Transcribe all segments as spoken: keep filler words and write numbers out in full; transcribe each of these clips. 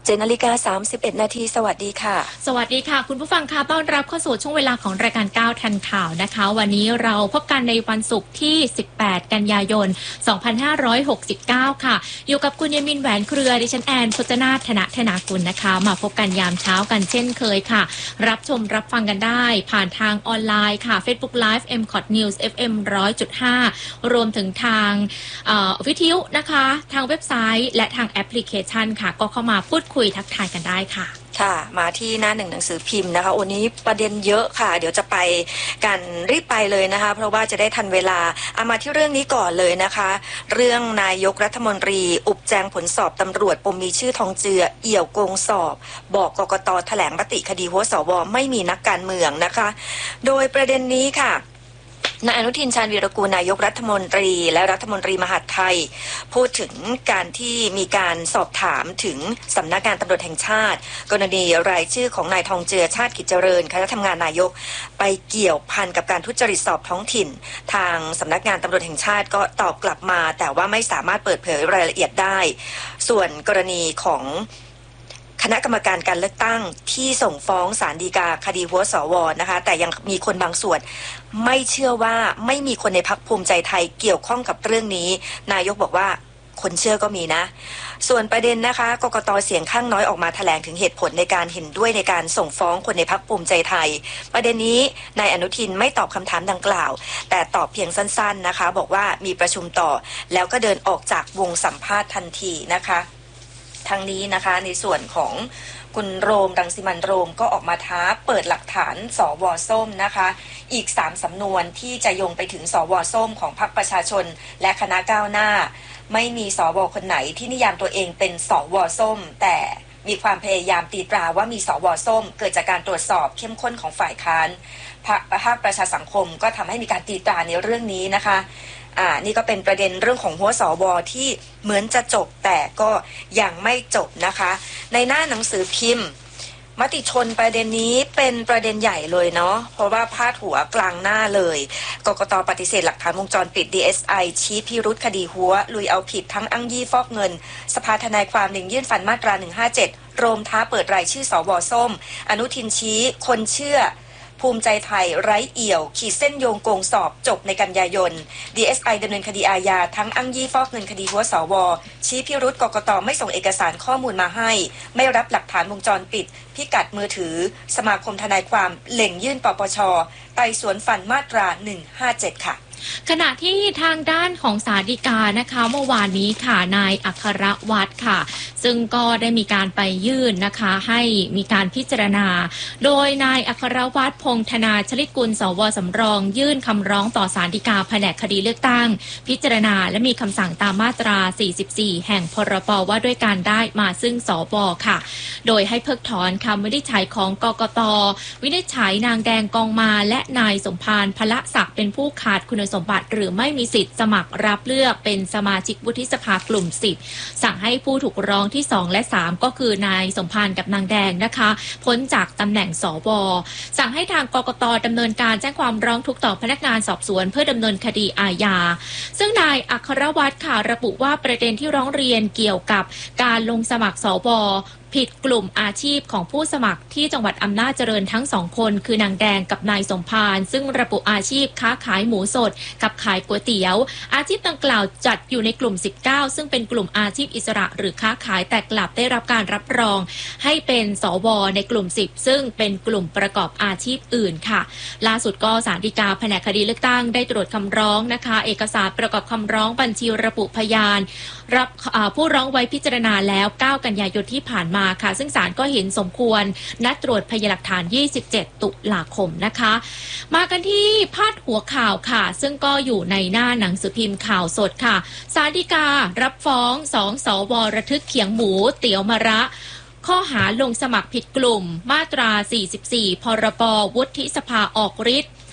เจ็ดนาฬิกาสามสิบเอ็ดนาทีสวัสดีค่ะสวัสดีค่ะคุณผู้ฟังค่ะต้อนรับเข้าสู่ช่วงเวลาของรายการก้าวทันข่าวนะคะวันนี้เราพบกันในวันศุกร์ที่สิบแปดกันยายนสองพันห้าร้อยหกสิบเก้าค่ะอยู่กับคุณยมินแหวนเครือดิฉันแอนพจนาถธนธนากุลนะคะมาพบกันยามเช้ากันเช่นเคยค่ะรับชมรับฟังกันได้ผ่านทางออนไลน์ค่ะ Facebook Live เอ็ม คอท News เอฟ เอ็ม หนึ่งร้อยจุดห้า รวมถึงทางวิทยุนะคะทางเว็บไซต์และทางแอปพลิเคชันค่ะก็เข้ามาพูดคุยทักทายกันได้ค่ะค่ะมาที่หน้าหนึ่งหนังสือพิมพ์นะคะวันนี้ประเด็นเยอะค่ะเดี๋ยวจะไปกันรีบไปเลยนะคะเพราะว่าจะได้ทันเวลาเอามาที่เรื่องนี้ก่อนเลยนะคะเรื่องนายกรัฐมนตรีอุบแจงผลสอบตำรวจปมมีชื่อทองเจือเอี่ยวโกงสอบบอกกกต.แถลงมติคดีหัวสวไม่มีนักการเมืองนะคะโดยประเด็นนี้ค่ะนายอนุทินชาญวีรกูลนายกรัฐมนตรีและรัฐมนตรีมหาดไทยพูดถึงการที่มีการสอบถามถึงสำนักงานตำรวจแห่งชาติกรณีรายชื่อของนายทองเจือชาติกิจเจริญคณะทำงานนายกไปเกี่ยวพันกับการทุจริตสอบท้องถิ่นทางสำนักงานตำรวจแห่งชาติก็ตอบกลับมาแต่ว่าไม่สามารถเปิดเผยรายละเอียดได้ส่วนกรณีของคณะกรรมการการเลือกตั้งที่ส่งฟ้องศาลฎีกาคดีหัวสวนะคะแต่ยังมีคนบางส่วนไม่เชื่อว่าไม่มีคนในพรรคภูมิใจไทยเกี่ยวข้องกับเรื่องนี้นายกบอกว่าคนเชื่อก็มีนะส่วนประเด็นนะคะกกต.เสียงข้างน้อยออกมาแถลงถึงเหตุผลในการเห็นด้วยในการส่งฟ้องคนในพรรคภูมิใจไทยประเด็นนี้นายอนุทินไม่ตอบคำถามดังกล่าวแต่ตอบเพียงสั้นๆนะคะบอกว่ามีประชุมต่อแล้วก็เดินออกจากวงสัมภาษณ์ทันทีนะคะทั้งนี้นะคะในส่วนของคุณโรมรังสิมันต์โรมก็ออกมาท้าเปิดหลักฐานสวส้มนะคะอีกสามสำนวนที่จะโยงไปถึงสวส้มของพรรคประชาชนและคณะก้าวหน้าไม่มีสวคนไหนที่นิยามตัวเองเป็นสวส้มแต่มีความพยายามตีตราว่ามีสวส้มเกิดจากการตรวจสอบเข้มข้นของฝ่ายค้านภาคประชาสังคมก็ทำให้มีการตีตราในเรื่องนี้นะคะอ่านี่ก็เป็นประเด็นเรื่องของหัวสวที่เหมือนจะจบแต่ก็ยังไม่จบนะคะในหน้าหนังสือพิมพ์มติชนประเด็นนี้เป็นประเด็นใหญ่เลยเนาะเพราะว่าพาดหัวกลางหน้าเลยกกต.ปฏิเสธหลักฐานวงจรปิด ดี เอส ไอ ชี้พิรุธคดีหัวลุยเอาผิดทั้งอ้างยี่ฟอกเงินสภาทนายความหนึ่งยื่นฟันมาตราหนึ่งห้าเจ็ดโรมท้าเปิดรายชื่อสวส้มอนุทินชี้คนเชื่อภูมิใจไทยไร้เอี่ยวขีดเส้นโยงโกงสอบจบในกันยายน ดี เอส ไอ ดำเนินคดีอาญาทั้งอ้างยี่ฟอกเงินคดีหัวสวชี้พิรุธกกต.ไม่ส่งเอกสารข้อมูลมาให้ไม่รับหลักฐานวงจรปิดพิกัดมือถือสมาคมทนายความเล่งยื่นปปช.ไต่สวนฟันมาตราหนึ่งห้าเจ็ดค่ะขณะที่ทางด้านของศาลฎีกานะคะเมื่อวานนี้ค่ะนายอัครวัฒน์ค่ะซึ่งก็ได้มีการไปยื่นนะคะให้มีการพิจารณาโดยนายอัครวัฒน์พงษ์ธนาชลิตกุลสวสำรองยื่นคำร้องต่อศาลฎีกาแผนกคดีเลือกตั้งพิจารณาและมีคำสั่งตามมาตราสี่สิบสี่แห่งพรบว่าด้วยการได้มาซึ่งสวค่ะโดยให้เพิกถอนคำวินิจฉัยของกกต.วินิจฉัยนางแดงกองมาและนายสมภารพละศักดิ์เป็นผู้ขาดคุณสมบัติหรือไม่มีสิทธิ์สมัครรับเลือกเป็นสมาชิกวุฒิสภากลุ่มสิบสั่งให้ผู้ถูกร้องที่สองและสามก็คือนายสมภารกับนางแดงนะคะพ้นจากตำแหน่งสวสั่งให้ทางกกต.ดำเนินการแจ้งความร้องทุกข์ต่อพนักงานสอบสวนเพื่อดำเนินคดีอาญาซึ่งนายอัครวัฒน์ค่ะระบุว่าประเด็นที่ร้องเรียนเกี่ยวกับการลงสมัครสวผิดกลุ่มอาชีพของผู้สมัครที่จังหวัดอำนาจเจริญทั้งสองคนคือนางแดงกับนายสมภารซึ่งระบุอาชีพค้าขายหมูสดกับขายก๋วยเตี๋ยวอาชีพดังกล่าวจัดอยู่ในกลุ่มสิบเก้าซึ่งเป็นกลุ่มอาชีพอิสระหรือค้าขายแต่กลับได้รับการรับรองให้เป็นสวในกลุ่มสิบซึ่งเป็นกลุ่มประกอบอาชีพอื่นค่ะล่าสุดก็ศาลฎีกาแผนกคดีเลือกตั้งได้ตรวจคำร้องนะคะเอกสารประกอบคำร้องบัญชีระบุพยานรับผู้ร้องไว้พิจารณาแล้วเก้ากันยายนที่ผ่านมาค่ะซึ่งศาลก็เห็นสมควรนัดตรวจพยานหลักฐานยี่สิบเจ็ดตุลาคมนะคะมากันที่พาดหัวข่าวค่ะซึ่งก็อยู่ในหน้าหนังสือพิมพ์ข่าวสดค่ะศาลฎีการับฟ้องสองสวระทึกเขียงหมูเตี๋ยวมะระข้อหาลงสมัครผิดกลุ่มมาตราสี่สิบสี่พรบวุฒิสภาออกฤทธิ์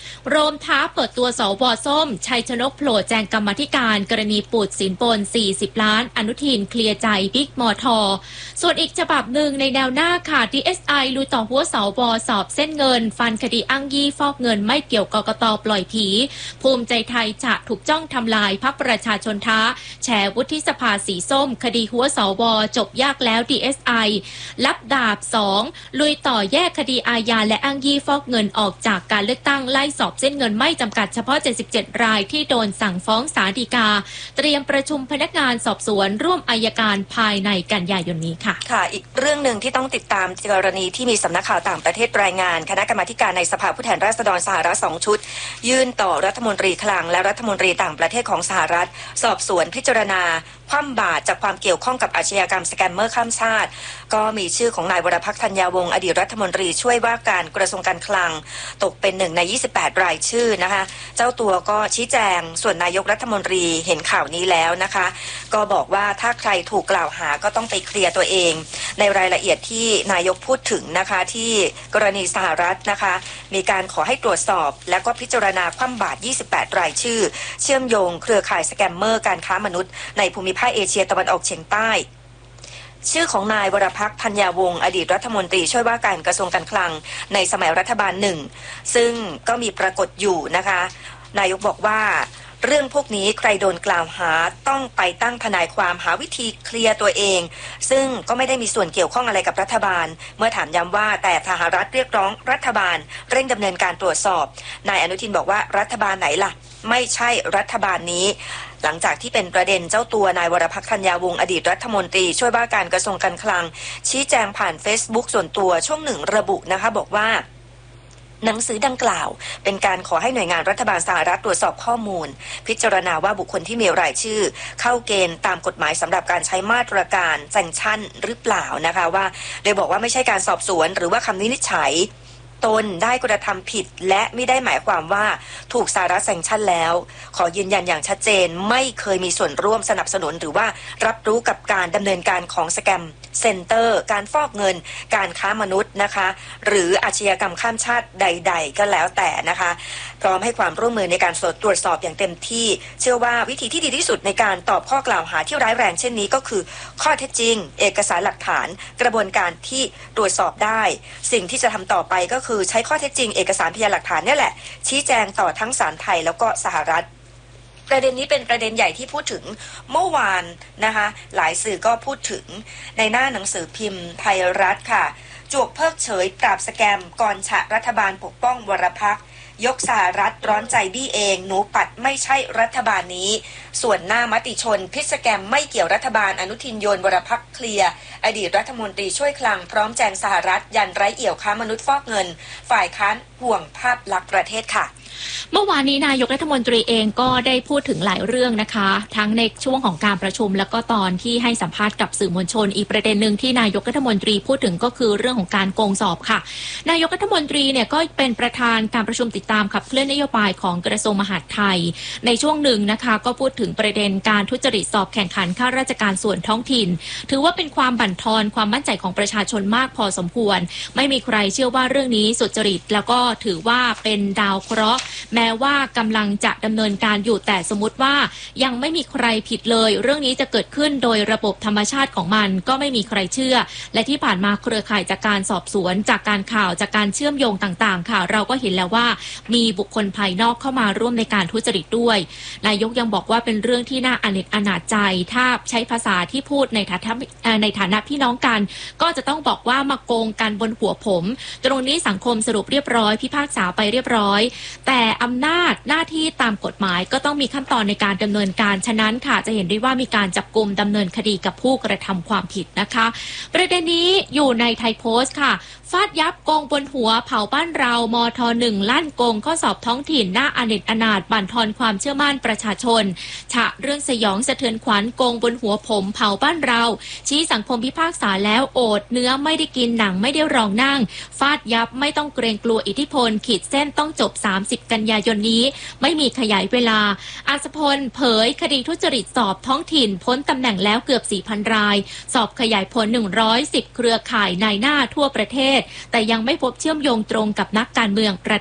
โรมท้าเปิดตัวสวส้มชัยชนกโผล่แจงกรรมาธิการกรณีปูดสินบนสี่สิบล้านอนุทินเคลียร์ใจบิ๊กมอทอส่วนอีกฉบับหนึ่งในแนวหน้าค่ะ ดี เอส ไอ ลุยต่อหัวสวสอบเส้นเงินฟันคดีอ้างยี่ฟอกเงินไม่เกี่ยวกกต.ปล่อยผีภูมิใจไทยจะถูกจ้องทำลายพรรคประชาชนท้าแฉวุฒิสภาสีส้มคดีหัวสวจบยากแล้ว ดี เอส ไอ รับดาบสองลุยต่อแยกคดีอาญาและอ้างยี่ฟอกเงินออกจากการเลือกตั้งไล่สอบเส้นเงินไม่จำกัดเฉพาะเจ็ดสิบเจ็ดรายที่โดนสั่งฟ้องศาลฎีกาเตรียมประชุมพนักงานสอบสวนร่วมอัยการภายในกันยายนนี้ค่ะค่ะอีกเรื่องหนึ่งที่ต้องติดตามกรณีที่มีสำนักข่าวต่างประเทศรายงานคณะกรรมาการในสภาผู้แทนราษฎรสหรัฐสองชุดยื่นต่อรัฐมนตรีคลังและรัฐมนตรีต่างประเทศของสหรัฐสอบสวนพิจารณาคว่ำบาตรจากความเกี่ยวข้องกับอาชญากรรมสแกมเมอร์ข้ามชาติก็มีชื่อของนายวรพักษ์ธัญญาวงศ์อดีตรัฐมนตรีช่วยว่าการกระทรวงการคลังตกเป็นหนึ่งในยี่สิบแปดรายชื่อนะคะเจ้าตัวก็ชี้แจงส่วนนายกรัฐมนตรีเห็นข่าวนี้แล้วนะคะก็บอกว่าถ้าใครถูกกล่าวหาก็ต้องไปเคลียร์ตัวเองในรายละเอียดที่นายกพูดถึงนะคะที่กรณีสหรัฐนะคะมีการขอให้ตรวจสอบและก็พิจารณาคว่ำบาตรยี่สิบแปดรายชื่อเชื่อมโยงเครือข่ายสแกมเมอร์การค้ามนุษย์ในภูมิภาคเอเชียตะวันออกเฉียงใต้ชื่อของนายวรพักษ์ธัญญาวงศ์อดีตรัฐมนตรีช่วยว่าการกระทรวงการคลังในสมัยรัฐบาลหนึ่งซึ่งก็มีปรากฏอยู่นะคะนายกบอกว่าเรื่องพวกนี้ใครโดนกล่าวหาต้องไปตั้งทนายความหาวิธีเคลียร์ตัวเองซึ่งก็ไม่ได้มีส่วนเกี่ยวข้องอะไรกับรัฐบาลเมื่อถามย้ำว่าแต่สหรัฐเรียกร้องรัฐบาลเร่งดำเนินการตรวจสอบนายอนุทินบอกว่ารัฐบาลไหนล่ะไม่ใช่รัฐบาลนี้หลังจากที่เป็นประเด็นเจ้าตัวนายวรพักษ์ธัญญาวงศ์อดีตรัฐมนตรีช่วยว่าการกระทรวงการคลังชี้แจงผ่าน Facebook ส่วนตัวช่วงหนึ่งระบุนะคะบอกว่าหนังสือดังกล่าวเป็นการขอให้หน่วยงานรัฐบาลสหรัฐตรวจสอบข้อมูลพิจารณาว่าบุคคลที่มีรายชื่อเข้าเกณฑ์ตามกฎหมายสำหรับการใช้มาตรการแซงชั่นหรือเปล่านะคะว่าโดยบอกว่าไม่ใช่การสอบสวนหรือว่าคำวินิจฉัยตนได้กระทำผิดและไม่ได้หมายความว่าถูกสหรัฐแซงชั่นแล้วขอยืนยันอย่างชัดเจนไม่เคยมีส่วนร่วมสนับสนุนหรือว่ารับรู้กับการดำเนินการของสแกมเซ็นเตอร์การฟอกเงินการค้ามนุษย์นะคะหรืออาชญากรรมข้ามชาติใดๆก็แล้วแต่นะคะพร้อมให้ความร่วมมือในการตรวจสอบอย่างเต็มที่เชื่อว่าวิธีที่ดีที่สุดในการตอบข้อกล่าวหาที่ร้ายแรงเช่นนี้ก็คือข้อเท็จจริงเอกสารหลักฐานกระบวนการที่ตรวจสอบได้สิ่งที่จะทำต่อไปก็คือใช้ข้อเท็จจริงเอกสารพยานหลักฐานนี่แหละชี้แจงต่อทั้งศาลไทยแล้วก็สหรัฐประเด็นนี้เป็นประเด็นใหญ่ที่พูดถึงเมื่อวานนะคะหลายสื่อก็พูดถึงในหน้าหนังสือพิมพ์ไทยรัฐค่ะจวกเพิกเฉยปราบสแกมก่อนฉะรัฐบาลปกป้องวรพักษ์ยกสหรัฐร้อนใจบี้เองหนูปัดไม่ใช่รัฐบาลนี้ส่วนหน้ามติชนพิษสแกมไม่เกี่ยวรัฐบาลอนุทินโยนวรพักษ์เคลียร์อดีตรัฐมนตรีช่วยคลังพร้อมแจงสหรัฐยันไร้เอี่ยวค้ามนุษย์ฟอกเงินฝ่ายค้านห่วงภาพลักษณ์ประเทศค่ะเมื่อวานนี้นายกรัฐมนตรีเองก็ได้พูดถึงหลายเรื่องนะคะทั้งในช่วงของการประชุมแล้วก็ตอนที่ให้สัมภาษณ์กับสื่อมวลชนอีกประเด็นหนึ่งที่นายกรัฐมนตรีพูดถึงก็คือเรื่องของการโกงสอบค่ะนายกรัฐมนตรีเนี่ยก็เป็นประธานการประชุมติดตามขับเคลื่อนนโยบายของกระทรวงมหาดไทยในช่วงหนึ่งนะคะก็พูดถึงประเด็นการทุจริตสอบแข่งขันข้าราชการส่วนท้องถิ่นถือว่าเป็นความบั่นทอนความมั่นใจของประชาชนมากพอสมควรไม่มีใครเชื่อว่าเรื่องนี้สุจริตแล้วก็ถือว่าเป็นดาวเคราะห์แม้ว่ากำลังจะดำเนินการอยู่แต่สมมติว่ายังไม่มีใครผิดเลยเรื่องนี้จะเกิดขึ้นโดยระบบธรรมชาติของมันก็ไม่มีใครเชื่อและที่ผ่านมาเครือข่ายจากการสอบสวนจากการข่าวจากการเชื่อมโยงต่างๆค่ะเราก็เห็นแล้วว่ามีบุคคลภายนอกเข้ามาร่วมในการทุจริตด้วยนายกยังบอกว่าเป็นเรื่องที่น่าอเนจอนาจใจถ้าใช้ภาษาที่พูดในฐานะในฐานะพี่น้องกันก็จะต้องบอกว่ามาโกงกันบนหัวผมตรงนี้สังคมสรุปเรียบร้อยพิพากษาไปเรียบร้อยแต่อำนาจหน้าที่ตามกฎหมายก็ต้องมีขั้นตอนในการดำเนินการฉะนั้นค่ะจะเห็นได้ว่ามีการจับกุมดำเนินคดีกับผู้กระทำความผิดนะคะประเด็นนี้อยู่ในไทยโพสต์ค่ะฟาดยับโกงบนหัวเผาบ้านเรามทหนึ่งลั่นโกงข้อสอบท้องถิ่นหน้าอเนจอนาถบั่นทอนความเชื่อมั่นประชาชนฉะเรื่องสยองสะเทือนขวัญโกงบนหัวผมเผาบ้านเราชี้สังคมพิพากษาแล้วโอดเนื้อไม่ได้กินหนังไม่ได้รองนั่งฟาดยับไม่ต้องเกรงกลัวอิทธิพลขีดเส้นต้องจบสามสิบกันยายนนี้ไม่มีขยายเวลาอาสพลเผยคดีทุจริตสอบท้องถิ่นพ้นตำแหน่งแล้วเกือบ สี่พัน รายสอบขยายผลหนึ่งร้อยสิบเครือข่ายนายหน้าทั่วประเทศแต่ยังไม่พบเชื่อมโยงตรงกับนักการเมืองระดับประเท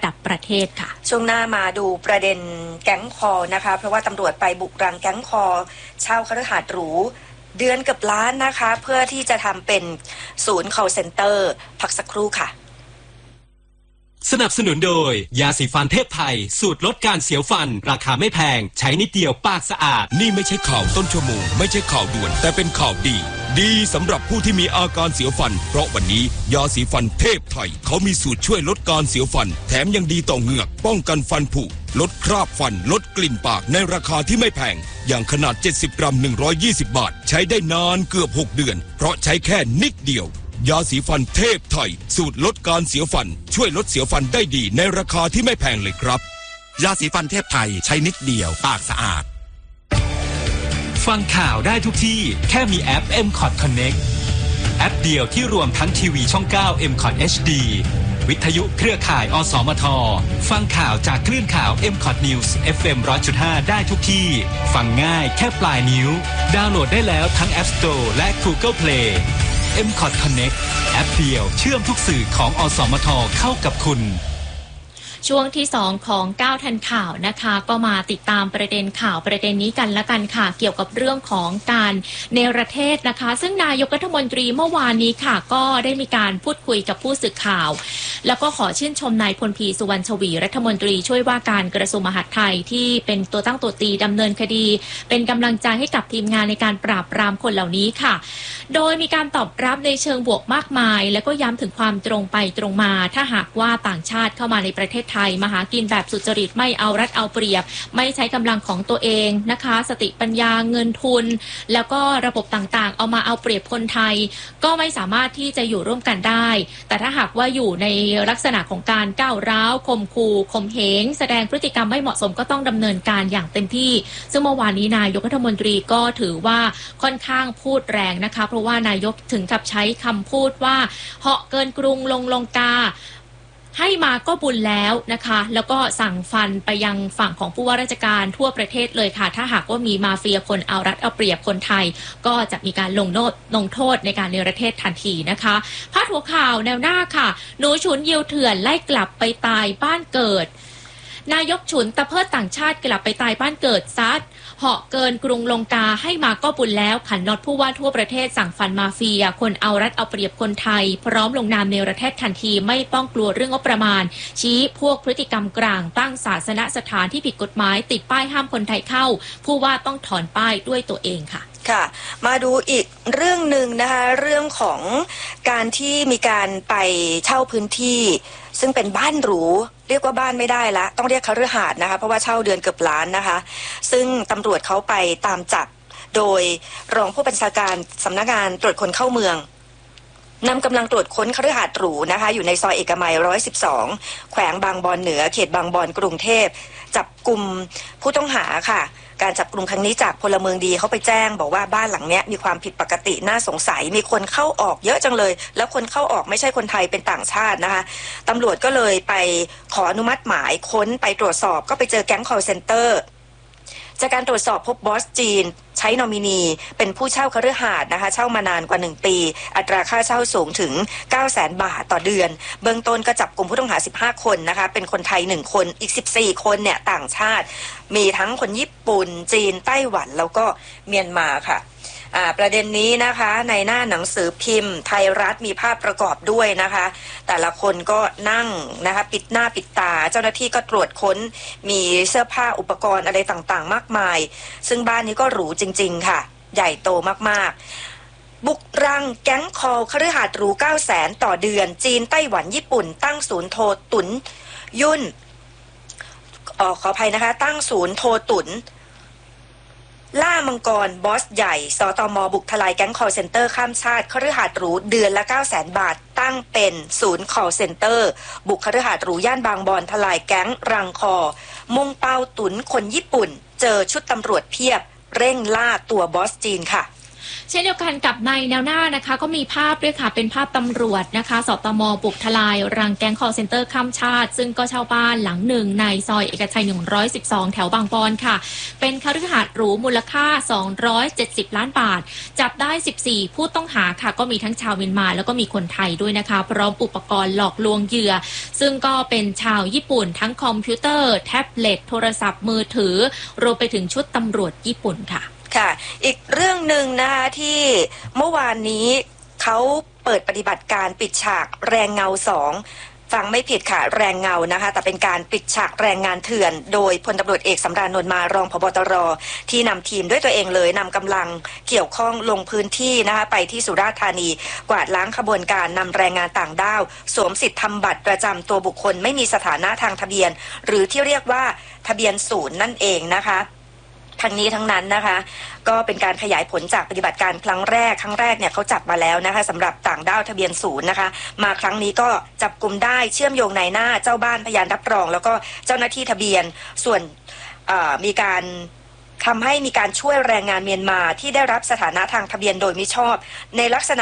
เทศค่ะช่วงหน้ามาดูประเด็นแก๊งคอนะคะเพราะว่าตำรวจไปบุกรังแก๊งคอเช่าคฤหาสน์หรูเดือนกับล้านนะคะเพื่อที่จะทำเป็นศูนย์ call center พักสักครู่ค่ะสนับสนุนโดยยาสีฟันเทพไทยสูตรลดการเสียวฟันราคาไม่แพงใช้นิดเดียวปากสะอาดนี่ไม่ใช่ข่าวต้นชั่วโมงไม่ใช่ข่าวด่วนแต่เป็นข่าวดีดีสำหรับผู้ที่มีอาการเสียวฟันเพราะวันนี้ยาสีฟันเทพไทยเขามีสูตรช่วยลดการเสียวฟันแถมยังดีต่อเหงือกป้องกันฟันผุลดคราบฟันลดกลิ่นปากในราคาที่ไม่แพงอย่างขนาดเจ็ดสิบกรัมหนึ่งร้อยยี่สิบบาทใช้ได้นานเกือบหกเดือนเพราะใช้แค่นิดเดียวยาสีฟันเทพไทยสูตรลดการเสียวฟันช่วยลดเสียวฟันได้ดีในราคาที่ไม่แพงเลยครับยาสีฟันเทพไทยใช้นิดเดียวปากสะอาดฟังข่าวได้ทุกที่แค่มีแอป เอ็ม คอท Connect แอปเดียวที่รวมทั้งทีวีช่องเก้า เอ็ม คอท เอช ดี วิทยุเครือข่ายอสมทฟังข่าวจากคลื่นข่าว เอ็ม คอท News เอฟ เอ็ม หนึ่งร้อยจุดห้า ได้ทุกที่ฟังง่ายแค่ปลายนิ้วดาวน์โหลดได้แล้วทั้ง App Store และ Google Play เอ็ม คอท Connect แอปเดียวเชื่อมทุกสื่อของอสมทเข้ากับคุณช่วงที่สองของก้าวทันข่าวนะคะก็มาติดตามประเด็นข่าวประเด็นนี้กันละกันค่ะเกี่ยวกับเรื่องของการเนรเทศนะคะซึ่งนายกรัฐมนตรีเมื่อวานนี้ค่ะก็ได้มีการพูดคุยกับผู้สื่อข่าวแล้วก็ขอชื่นชมนายพลพีสุวรรณชวีรัฐมนตรีช่วยว่าการกระทรวงมหาดไทยที่เป็นตัวตั้งตัวตีดำเนินคดีเป็นกำลังใจให้กับทีมงานในการปราบปรามคนเหล่านี้ค่ะโดยมีการตอบรับในเชิงบวกมากมายแล้วก็ย้ำถึงความตรงไปตรงมาถ้าหากว่าต่างชาติเข้ามาในประเทศไทยมาหากินแบบสุจริตไม่เอารัดเอาเปรียบไม่ใช้กำลังของตัวเองนะคะสติปัญญาเงินทุนแล้วก็ระบบต่างๆเอามาเอาเปรียบคนไทยก็ไม่สามารถที่จะอยู่ร่วมกันได้แต่ถ้าหากว่าอยู่ในลักษณะของการก้าวร้าวข่มขู่ข่มเหงแสดงพฤติกรรมไม่เหมาะสมก็ต้องดำเนินการอย่างเต็มที่ซึ่งเมื่อวานนี้นายกรัฐมนตรีก็ถือว่าค่อนข้างพูดแรงนะคะเพราะว่านายกถึงกับใช้คำพูดว่าเหาะเกินกรุงลงลงกาให้มาก็บุญแล้วนะคะแล้วก็สั่งฟันไปยังฝั่งของผู้ว่าราชการทั่วประเทศเลยค่ะถ้าหากว่ามีมาเฟียคนเอารัดเอาเปรียบคนไทยก็จะมีการลงโทษลงโทษในการเนรเทศทันทีนะคะพาดหัวข่าวแนวหน้าค่ะหนูฉุนยิวเถื่อนไล่กลับไปตายบ้านเกิดนายกฉุนตะเพิดต่างชาติกลับไปตายบ้านเกิดซัดเหาะเกินกรุงลงกาให้มาก็บุญแล้วขันน็อตผู้ว่าทั่วประเทศสั่งฟันมาเฟียคนเอารัดเอาเปรียบคนไทยพร้อมลงนามเนรเทศทันทีไม่ต้องกลัวเรื่องงบประมาณชี้พวกพฤติกรรมกลางตั้งศาสนสถานที่ผิดกฎหมายติดป้ายห้ามคนไทยเข้าผู้ว่าต้องถอนป้ายด้วยตัวเองค่ะค่ะมาดูอีกเรื่องหนึ่งนะคะเรื่องของการที่มีการไปเช่าพื้นที่ซึ่งเป็นบ้านหรูเรียกว่าบ้านไม่ได้ละต้องเรียกคฤหาสน์นะคะเพราะว่าเช่าเดือนเกือบล้านนะคะซึ่งตำรวจเขาไปตามจับโดยรองผู้บัญชาการสำนักงานตรวจคนเข้าเมืองนำกำลังตรวจค้นคฤหาสน์หรูนะคะอยู่ในซอยเอกมัยหนึ่งร้อยสิบสองแขวงบางบอนเหนือเขตบางบอนกรุงเทพจับกลุ่มผู้ต้องหาค่ะการจับกลุ่มครั้งนี้จากพลเมืองดีเขาไปแจ้งบอกว่าบ้านหลังนี้มีความผิดปกติน่าสงสัยมีคนเข้าออกเยอะจังเลยแล้วคนเข้าออกไม่ใช่คนไทยเป็นต่างชาตินะคะตำรวจก็เลยไปขออนุมัติหมายค้นไปตรวจสอบก็ไปเจอแก๊ง call center จากการตรวจสอบพบบอสจีนใช้นอมินีเป็นผู้เช่าคฤหาสน์นะคะเช่ามานานกว่าหนึ่งปีอัตราค่าเช่าสูงถึง เก้าแสน บาทต่อเดือนเบื้องต้นก็จับกลุ่มผู้ต้องหาสิบห้าคนนะคะเป็นคนไทยหนึ่งคนอีกสิบสี่คนเนี่ยต่างชาติมีทั้งคนญี่ปุ่นจีนไต้หวันแล้วก็เมียนมาค่ะประเด็นนี้นะคะในหน้าหนังสือพิมพ์ไทยรัฐมีภาพประกอบด้วยนะคะแต่ละคนก็นั่งนะคะปิดหน้าปิดตาเจ้าหน้าที่ก็ตรวจค้นมีเสื้อผ้าอุปกรณ์อะไรต่างๆมากมายซึ่งบ้านนี้ก็หรูจริงๆค่ะใหญ่โตมากๆบุกรังแก๊งคอลคฤหาสน์หรู เก้าแสน ต่อเดือนจีนไต้หวันญี่ปุ่นตั้งศูนย์โทรตุนยุ่นอ๋อขออภัยนะคะตั้งศูนย์โทรตุนล่ามังกรบอสใหญ่สตม.บุกทลายแก๊ง call center ข้ามชาติคฤหาสน์หรูเดือนละ เก้าแสน บาทตั้งเป็นศูนย์ call center บุกคฤหาสน์หรูย่านบางบอนทลายแก๊งรังคอมุ่งเป้าตุนคนญี่ปุ่นเจอชุดตำรวจเพียบเร่งล่าตัวบอสจีนค่ะเช่นเดียวกันกับในแนวหน้านะคะก็มีภาพด้วยค่ะเป็นภาพตำรวจนะคะสตม.บุกทลายรังแก๊งคอลเซ็นเตอร์ข้ามชาติซึ่งก็เช่าบ้านหลังหนึ่งในซอยเอกชัยหนึ่งร้อยสิบสองแถวบางบอนค่ะเป็นคฤหาสน์หรูมูลค่าสองร้อยเจ็ดสิบล้านบาทจับได้สิบสี่ผู้ต้องหาค่ะก็มีทั้งชาวเมียนมาแล้วก็มีคนไทยด้วยนะคะพร้อมอุปกรณ์หลอกลวงเหยื่อซึ่งก็เป็นชาวญี่ปุ่นทั้งคอมพิวเตอร์แท็บเล็ตโทรศัพท์มือถือรวมไปถึงชุดตำรวจญี่ปุ่นค่ะค่ะอีกเรื่องหนึ่งนะคะที่เมื่อวานนี้เขาเปิดปฏิบัติการปิดฉากแรงเงาสองฟังไม่ผิดค่ะแรงเงานะคะแต่เป็นการปิดฉากแรงงานเถื่อนโดยพลตำรวจเอกสำราญ นวลมารองผบ.ตร.ที่นำทีมด้วยตัวเองเลยนำกำลังเกี่ยวข้องลงพื้นที่นะคะไปที่สุราษฎร์ธานีกวาดล้างขบวนการนำแรงงานต่างด้าวสวมสิทธิทำบัตรประจำตัวบุคคลไม่มีสถานะทางทะเบียนหรือที่เรียกว่าทะเบียนศูนย์นั่นเองนะคะทั้งนี้ทั้งนั้นนะคะก็เป็นการขยายผลจากปฏิบัติการครั้งแรกครั้งแรกเนี่ยเขาจับมาแล้วนะคะสำหรับต่างด้าวทะเบียนศูนย์นะคะมาครั้งนี้ก็จับกลุ่มได้เชื่อมโยงนายหน้าเจ้าบ้านพยานรับรองแล้วก็เจ้าหน้าที่ทะเบียนส่วนมีการทำให้มีการช่วยแรงงานเมียนมาที่ได้รับสถานะทางทะเบียนโดยมิชอบในลักษณะ